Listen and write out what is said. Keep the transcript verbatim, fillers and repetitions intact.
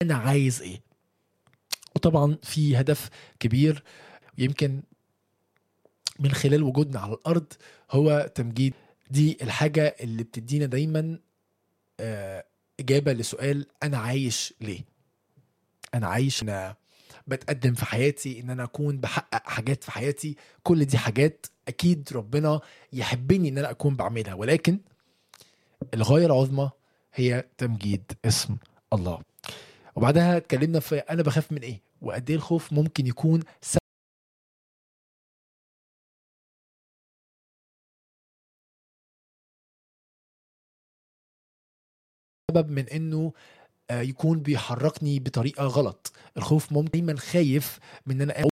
انا عايز ايه. وطبعا في هدف كبير يمكن من خلال وجودنا على الارض هو تمجيد. دي الحاجة اللي بتدينا دايما آه، اجابة لسؤال انا عايش ليه. انا عايش، انا بتقدم في حياتي ان انا اكون بحقق حاجات في حياتي، كل دي حاجات اكيد ربنا يحبني ان انا اكون بعملها، ولكن الغاية العظمى هي تمجيد اسم الله. وبعدها اتكلمنا في انا بخاف من ايه، وقد ايه الخوف ممكن يكون سبب من انه آه، يكون بيحركني بطريقة غلط. الخوف ممكن دايما خايف من ان انا